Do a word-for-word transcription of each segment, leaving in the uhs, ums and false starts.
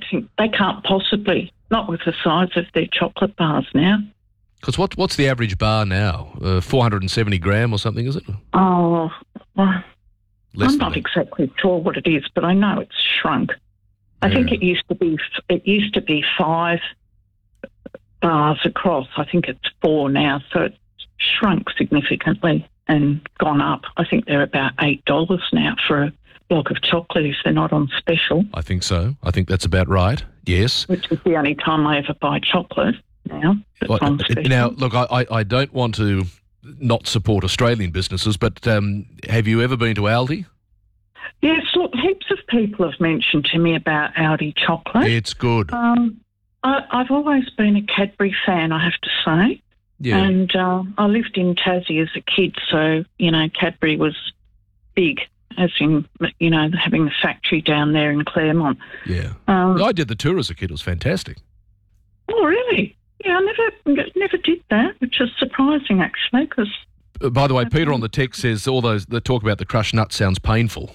think they can't possibly, not with the size of their chocolate bars now. Because what, what's the average bar now? Uh, four hundred seventy gram or something, is it? Oh, well, Less I'm than not that. exactly sure what it is, but I know it's shrunk. I Yeah. think it used to be it used to be five bars across. I think it's four now, so it's shrunk significantly and gone up. I think they're about eight dollars now for a block of chocolate if they're not on special, I think so. I think that's about right. Yes. which is the only time I ever buy chocolate now. That's Well, on special. now, look, I, I, I don't want to not support Australian businesses, but um, have you ever been to Aldi? Yes, look, heaps of people have mentioned to me about Aldi chocolate. It's good. Um, I, I've always been a Cadbury fan, I have to say. Yeah. And uh, I lived in Tassie as a kid, so, you know, Cadbury was big, as in, you know, having the factory down there in Claremont. Yeah. Um, I did the tour as a kid. It was fantastic. oh, really? Yeah, I never never did that, which is surprising, actually, because... Uh, By the way, Peter on the text says all those that talk about the crushed nut sounds painful.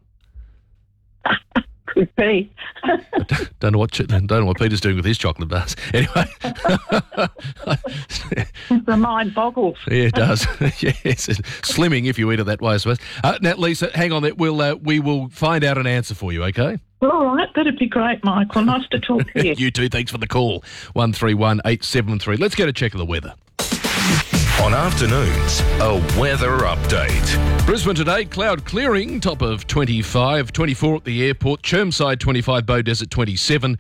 Could be. Don't know what ch- don't know what Peter's doing with his chocolate bars. Anyway, The mind boggles. yeah, it does. Yes, slimming if you eat it that way, I suppose. Uh, now, Lisa, hang on. There, we'll uh, we will find out an answer for you. Okay. All right, that'd be great, Michael. Nice to talk to you. You too. Thanks for the call. One three one eight seven three. Let's get a check of the weather. On afternoons, a weather update. Brisbane today, cloud clearing, top of twenty-five, twenty-four at the airport, Chermside twenty-five, Beaudesert twenty-seven,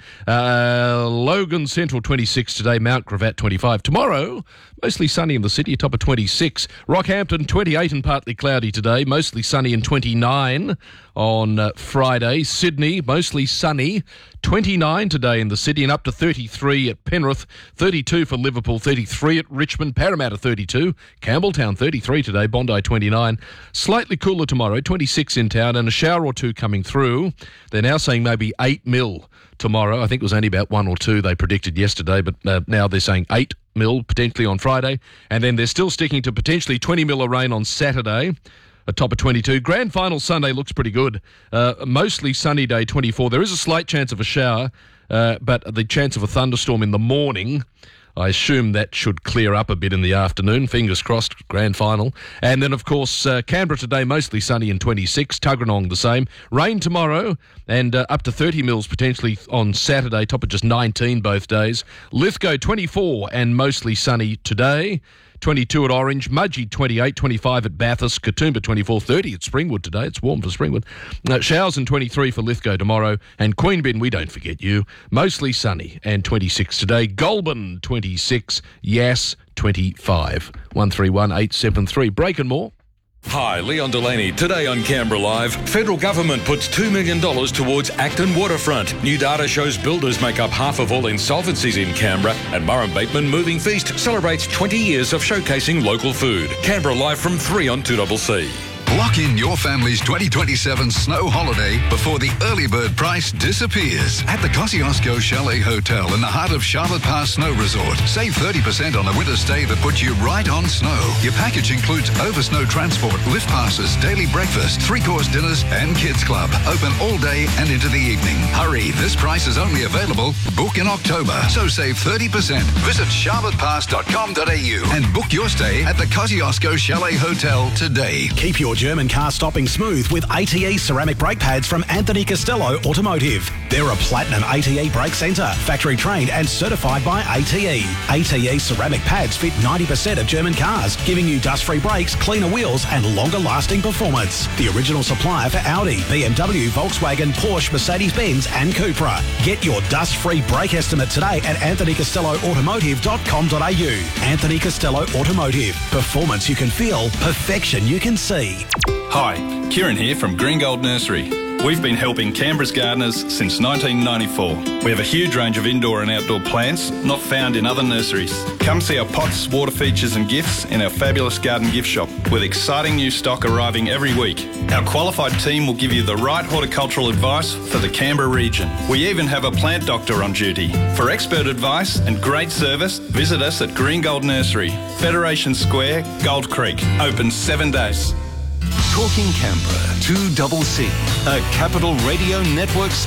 uh, Logan Central twenty-six today, Mount Gravatt twenty-five. Tomorrow, mostly sunny in the city, a top of twenty-six. Rockhampton twenty-eight and partly cloudy today, mostly sunny and twenty-nine on uh, Friday. Sydney, mostly sunny, twenty-nine today in the city and up to thirty-three at Penrith, thirty-two for Liverpool, thirty-three at Richmond, Parramatta thirty-two, Campbelltown thirty-three today, Bondi twenty-nine. Slightly cooler tomorrow, twenty-six in town and a shower or two coming through. They're now saying maybe eight mil tomorrow. I think it was only about one or two they predicted yesterday, but uh, now they're saying eight mil potentially on Friday. And then they're still sticking to potentially twenty mil of rain on Saturday. A top of twenty-two. Grand final Sunday looks pretty good. Uh, mostly sunny day, twenty-four. There is a slight chance of a shower, uh, but the chance of a thunderstorm in the morning, I assume that should clear up a bit in the afternoon. Fingers crossed, grand final. And then, of course, uh, Canberra today, mostly sunny and twenty-six. Tuggeranong the same. Rain tomorrow and uh, up to thirty mils potentially on Saturday. Top of just nineteen both days. Lithgow twenty-four and mostly sunny today. twenty-two at Orange, Mudgee twenty-eight, twenty-five at Bathurst, Katoomba twenty-four, thirty at Springwood today. It's warm for Springwood. Uh, showers and twenty-three for Lithgow tomorrow. And Queanbeyan, we don't forget you, mostly sunny and twenty-six today. Goulburn twenty-six, Yass twenty-five. one three one eight seven three. Break and more. Hi, Leon Delaney. Today on Canberra Live, federal government puts two million dollars towards Acton Waterfront. New data shows builders make up half of all insolvencies in Canberra. And Murray Bateman Moving Feast celebrates twenty years of showcasing local food. Canberra Live from three on two C C. Lock in your family's twenty twenty-seven snow holiday before the early bird price disappears at the Kosciuszko Chalet Hotel in the heart of Charlotte Pass Snow Resort. Save thirty percent on a winter stay that puts you right on snow. Your package includes over snow transport, lift passes, daily breakfast, three-course dinners and kids club. Open all day and into the evening. Hurry, this price is only available. Book in October, so save thirty percent. Visit charlotte pass dot com dot a u and book your stay at the Kosciuszko Chalet Hotel today. Keep your German car stopping smooth with A T E ceramic brake pads from Anthony Costello Automotive. They're a platinum A T E brake centre, factory trained and certified by A T E. A T E ceramic pads fit ninety percent of German cars, giving you dust-free brakes, cleaner wheels and longer-lasting performance. The original supplier for Audi, B M W, Volkswagen, Porsche, Mercedes-Benz and Cupra. Get your dust-free brake estimate today at anthony costello automotive dot com dot a u. Anthony Costello Automotive. Performance you can feel, perfection you can see. Hi, Kieran here from Green Gold Nursery. We've been helping Canberra's gardeners since nineteen ninety-four. We have a huge range of indoor and outdoor plants not found in other nurseries. Come see our pots, water features and gifts in our fabulous garden gift shop with exciting new stock arriving every week. Our qualified team will give you the right horticultural advice for the Canberra region. We even have a plant doctor on duty. For expert advice and great service, visit us at Green Gold Nursery, Federation Square, Gold Creek. Open seven days. Talking Canberra, two C C, a Capital Radio Network